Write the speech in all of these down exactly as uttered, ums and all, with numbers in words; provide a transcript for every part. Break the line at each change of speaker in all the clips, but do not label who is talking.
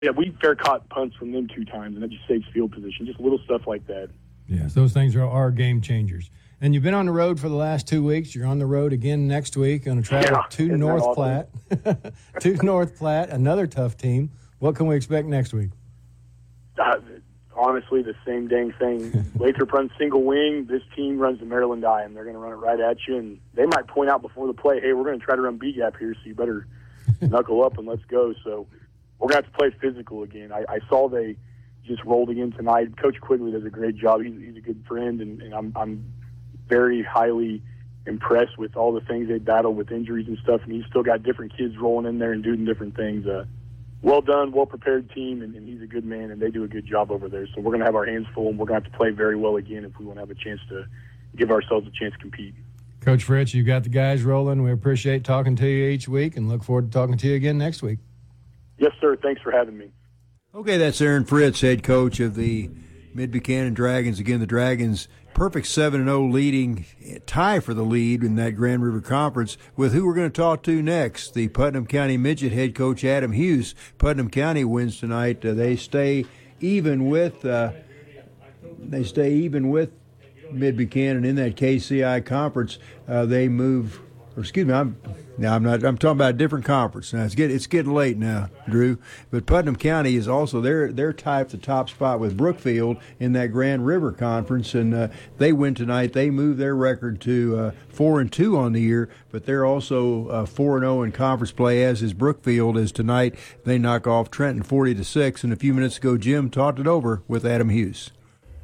Yeah, we fair caught punts from them two times, and that just saves field position. Just little stuff like that.
Yes, those things are, are game changers. And you've been on the road for the last two weeks. You're on the road again next week. Going to travel
yeah,
to North awesome? Platte. to North Platte, another tough team. What can we expect next week?
Uh, honestly, the same dang thing. Lathrop runs single wing. This team runs the Maryland I, and they're going to run it right at you. And they might point out before the play, hey, we're going to try to run B-gap here, so you better knuckle up and let's go. So we're going to have to play physical again. I, I saw they just rolled again tonight. Coach Quigley does a great job. He's, he's a good friend, and, and I'm, I'm very highly impressed with all the things they battle with injuries and stuff, and he's still got different kids rolling in there and doing different things. Uh, well done, well-prepared team, and, and he's a good man, and they do a good job over there. So we're going to have our hands full, and we're going to have to play very well again if we want to have a chance to give ourselves a chance to compete.
Coach Fritz, you got the guys rolling. We appreciate talking to you each week and look forward to talking to you again next week.
Yes, sir. Thanks for having me.
Okay, that's Aaron Fritz, head coach of the Mid-Buchanan Dragons. Again, the Dragons perfect seven and oh leading, tie for the lead in that Grand River Conference with who we're going to talk to next, the Putnam County Midget head coach Adam Hughes. Putnam County wins tonight. Uh, they stay even with uh, they stay even with Mid-Buchanan in that K C I conference. Uh, they move, or excuse me, I'm now I'm not I'm talking about a different conference. Now it's get it's getting late now, Drew. But Putnam County is also they're they're tied for the top spot with Brookfield in that Grand River Conference, and uh, they win tonight. They move their record to uh, four and two on the year, but they're also uh, four and zero in conference play, as is Brookfield. As tonight they knock off Trenton forty to six. And a few minutes ago, Jim talked it over with Adam Hughes.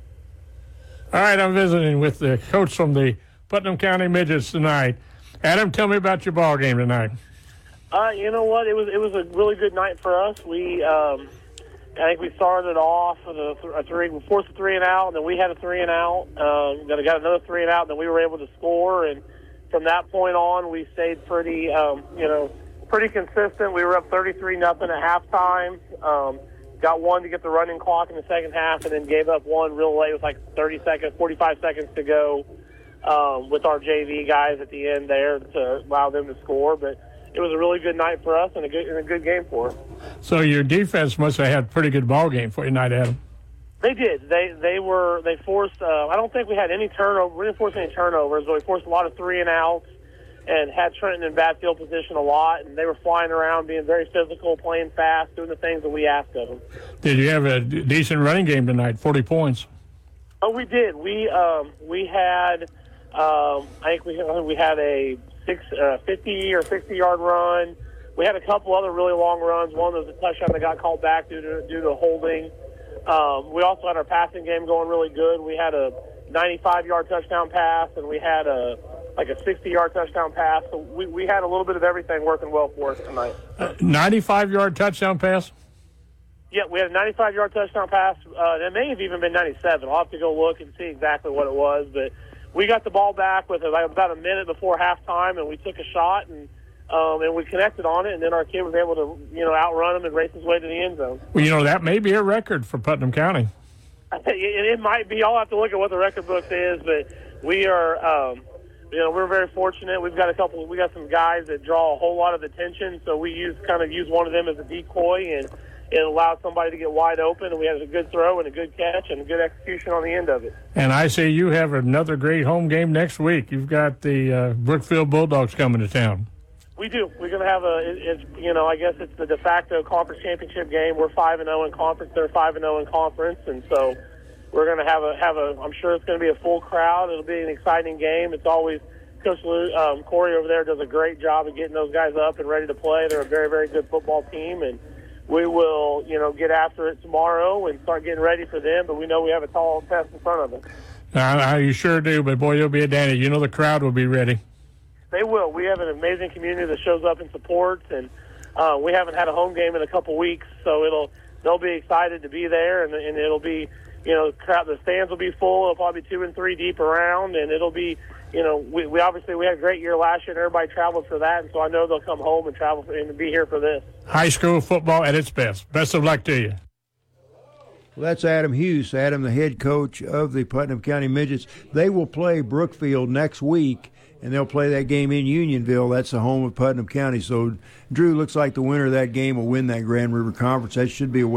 All right, I'm visiting with the coach from the Putnam County Midgets tonight. Adam, tell me about your ball game tonight.
Uh, you know what? It was it was a really good night for us. We, um, I think we started off with a, th- a three, we forced a three and out, and then we had a three and out. Um, then we got another three and out, and then we were able to score. And from that point on, we stayed pretty, um, you know, pretty consistent. We were up thirty-three nothing at halftime. Um, got one to get the running clock in the second half, and then gave up one real late with like thirty seconds, forty-five seconds to go. Um, with our J V guys at the end there to allow them to score. But it was a really good night for us and a good and a good game for us.
So your defense must have had a pretty good ball game for you tonight, Adam.
They did. They they were they forced. Uh, I don't think we had any turnover. We didn't force any turnovers, but we forced a lot of three and outs and had Trenton in bad field position a lot. And they were flying around, being very physical, playing fast, doing the things that we asked of them.
Did you have a d- decent running game tonight? Forty points.
Oh, we did. We um, we had. Um, I think we we had a six, uh, fifty or sixty yard run. We had a couple other really long runs. One was a touchdown that got called back due to due to holding. Um, we also had our passing game going really good. We had a ninety-five yard touchdown pass, and we had a like a sixty yard touchdown pass. So we, we had a little bit of everything working well for us tonight.
Uh, ninety-five yard touchdown pass?
Yeah, we had a ninety-five yard touchdown pass. Uh, it may have even been ninety-seven. I'll have to go look and see exactly what it was, but we got the ball back with about a minute before halftime, and we took a shot, and um, and we connected on it, and then our kid was able to, you know, outrun him and race his way to the end zone.
Well, you know, that may be a record for Putnam County.
it, it might be. I'll have to look at what the record book is, but we are, um, you know, we're very fortunate. We've got a couple. We got some guys that draw a whole lot of attention, so we use kind of use one of them as a decoy, and it allowed somebody to get wide open, and we had a good throw and a good catch and a good execution on the end of it.
And I see you have another great home game next week. You've got the uh, Brookfield Bulldogs coming to town.
We do. We're going to have a, it, it's, you know, I guess it's the de facto conference championship game. We're five and zero in conference. They're five and zero in conference, and so we're going to have a have a. I'm sure it's going to be a full crowd. It'll be an exciting game. It's always Coach Lou, um, Corey over there does a great job of getting those guys up and ready to play. They're a very very good football team, and we will, you know, get after it tomorrow and start getting ready for them, but we know we have a tall test in front of us.
Uh, you sure do, but boy, you'll be a dandy. You know the crowd will be ready.
They will. We have an amazing community that shows up and supports, and uh, we haven't had a home game in a couple weeks, so it'll they'll be excited to be there, and, and it'll be, you know, crowd, the stands will be full. It'll probably be two and three deep around, and it'll be, you know, we, we obviously we had a great year last year, and everybody traveled for that, and so I know they'll come home and travel for, and be here for this.
High school football at its best. Best of luck to you.
Well, that's Adam Hughes. Adam, the head coach of the Putnam County Midgets. They will play Brookfield next week and they'll play that game in Unionville. That's the home of Putnam County. So, Drew, looks like the winner of that game will win that Grand River Conference. That should be a